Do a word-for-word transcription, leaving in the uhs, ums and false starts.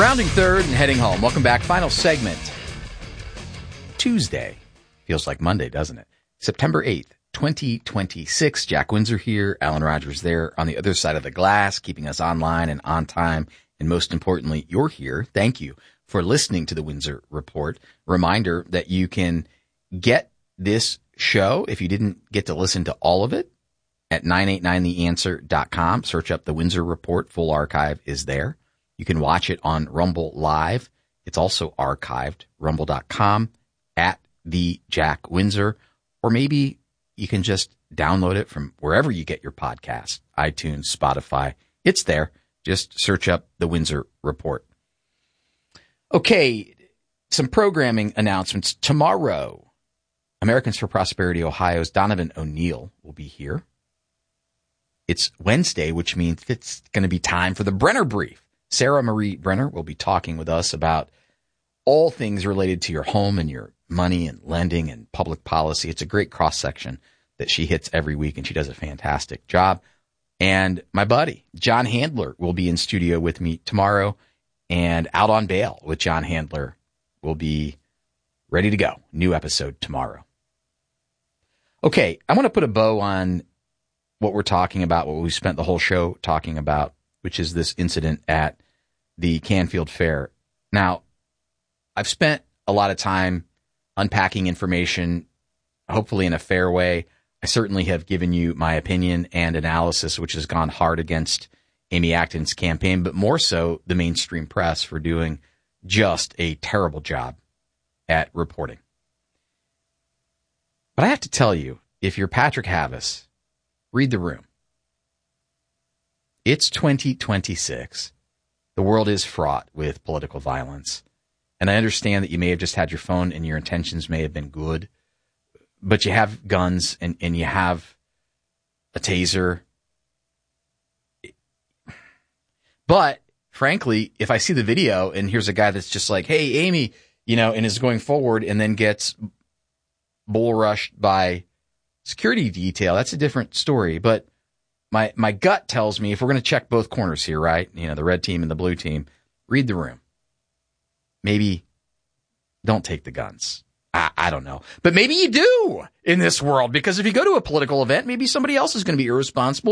Rounding third and heading home. Welcome back. Final segment. Tuesday. Feels like Monday, doesn't it? September eighth, twenty twenty-six. Jack Windsor here. Alan Rogers there on the other side of the glass, keeping us online and on time. And most importantly, you're here. Thank you for listening to the Windsor Report. Reminder that you can get this show, if you didn't get to listen to all of it, at nine eight nine the answer dot com. Search up the Windsor Report. Full archive is there. You can watch it on Rumble Live. It's also archived, rumble dot com, at the Jack Windsor. Or maybe you can just download it from wherever you get your podcast, iTunes, Spotify. It's there. Just search up the Windsor Report. Okay, some programming announcements. Tomorrow, Americans for Prosperity Ohio's Donovan O'Neill will be here. It's Wednesday, which means it's going to be time for the Brenner Brief. Sarah Marie Brenner will be talking with us about all things related to your home and your money and lending and public policy. It's a great cross-section that she hits every week, and she does a fantastic job. And my buddy, John Handler, will be in studio with me tomorrow, and Out on Bail with John Handler will be ready to go. New episode tomorrow. Okay, I want to put a bow on what we're talking about, what we spent the whole show talking about, which is this incident at the Canfield Fair. Now, I've spent a lot of time unpacking information, hopefully in a fair way. I certainly have given you my opinion and analysis, which has gone hard against Amy Acton's campaign, but more so the mainstream press for doing just a terrible job at reporting. But I have to tell you, if you're Patrick Havis, read the room. It's twenty twenty-six. The world is fraught with political violence. And I understand that you may have just had your phone and your intentions may have been good, but you have guns and, and you have a taser. But frankly, if I see the video and here's a guy that's just like, hey, Amy, you know, and is going forward and then gets bull rushed by security detail, that's a different story. But My my gut tells me if we're going to check both corners here, right? You know, the red team and the blue team, read the room. Maybe don't take the guns. I, I don't know. But maybe you do in this world, because if you go to a political event, maybe somebody else is going to be irresponsible